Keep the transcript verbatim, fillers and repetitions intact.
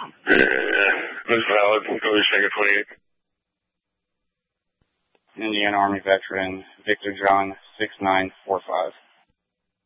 That's valid. Go to second twenty-eight. Indiana Army veteran, Victor John, six nine four five.